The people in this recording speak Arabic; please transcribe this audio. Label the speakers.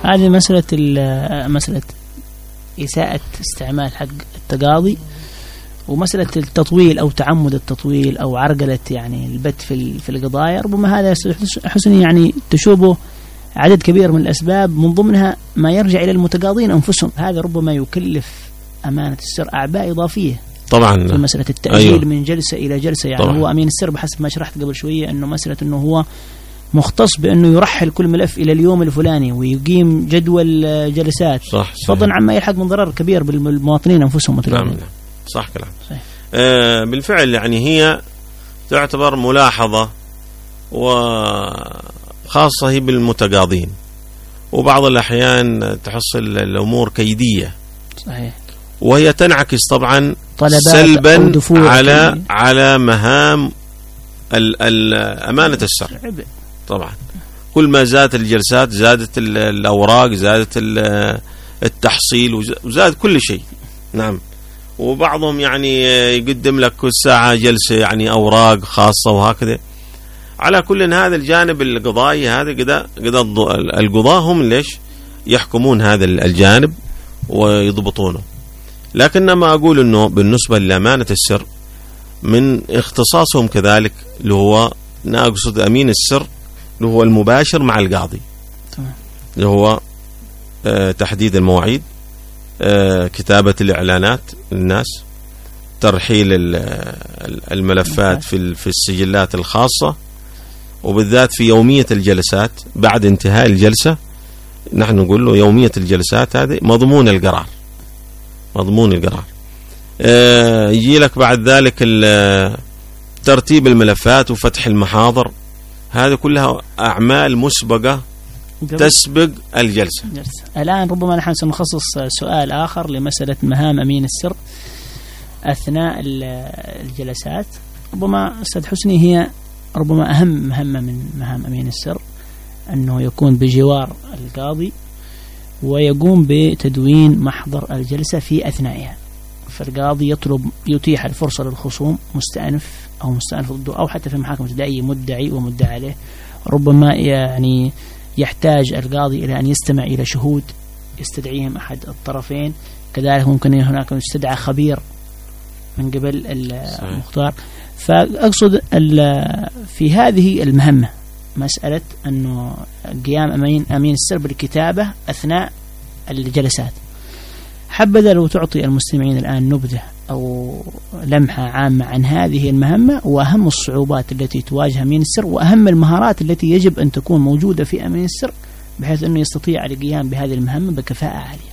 Speaker 1: هذه مسألة إساءة استعمال حق التقاضي، ومسألة التطويل أو تعمد التطويل أو عرقلة يعني البت في القضايا، ربما هذا حسني يعني تشوبه عدد كبير من الأسباب، من ضمنها ما يرجع إلى المتقاضين أنفسهم. هذا ربما يكلف أمانة السر أعباء إضافية
Speaker 2: طبعا
Speaker 1: في مسألة التأجيل.
Speaker 2: أيوة.
Speaker 1: من جلسة إلى جلسة يعني
Speaker 2: طبعا.
Speaker 1: هو أمين السر بحسب ما شرحت قبل شوية أنه مسألة أنه هو مختص بأنه يرحل كل ملف إلى اليوم الفلاني ويقيم جدول جلسات،
Speaker 2: صح،
Speaker 1: فضلا عما يلحق من ضرر كبير بالمواطنين أنفسهم.
Speaker 2: نعم صح كلام. بالفعل يعني هي تعتبر ملاحظة وخاصة هي بالمتقاضين، وبعض الأحيان تحصل الأمور كيدية.
Speaker 1: صحيح.
Speaker 2: وهي تنعكس طبعا سلبا على مهام أمانة السر. طبعا كل ما زادت الجلسات زادت الأوراق، زادت التحصيل، وزاد كل شيء. نعم. وبعضهم يعني يقدم لك كل ساعة جلسة يعني أوراق خاصة وهكذا. على كل هذا الجانب القضائي هذا القضاة هم ليش يحكمون هذا الجانب ويضبطونه. لكن ما أقول أنه بالنسبة لأمانة السر من اختصاصهم كذلك اللي هو نقصد أمين السر اللي هو المباشر مع القاضي، اللي هو تحديد المواعيد، كتابة الإعلانات للناس، ترحيل الملفات في السجلات الخاصة، وبالذات في يومية الجلسات بعد انتهاء الجلسة نحن نقول له يومية الجلسات هذه مضمون القرار. يجي لك بعد ذلك ترتيب الملفات وفتح المحاضر، هذه كلها أعمال مسبقة تسبق الجلسة.
Speaker 1: الآن ربما نحن سنخصص سؤال آخر لمسألة مهام أمين السر أثناء الجلسات. ربما أستاذ حسني هي ربما أهم مهمة من مهام أمين السر أنه يكون بجوار القاضي ويقوم بتدوين محضر الجلسة في أثنائها. فالقاضي يتيح الفرصة للخصوم مستأنف أو مستأنف ضده، أو حتى في المحاكم الابتدائية مدعي ومدعى عليه، ربما يعني يحتاج القاضي إلى أن يستمع إلى شهود يستدعيهم أحد الطرفين. كذلك ممكن هناك يستدعى خبير من قبل المختار. فأقصد في هذه المهمة مسألة أنه قيام أمين السر بالكتابة أثناء الجلسات. حبذا لو تعطي المستمعين الآن نبذة أو لمحة عامة عن هذه المهمة وأهم الصعوبات التي تواجه أمين السر وأهم المهارات التي يجب أن تكون موجودة في أمين السر بحيث أنه يستطيع القيام بهذه المهمة بكفاءة عالية.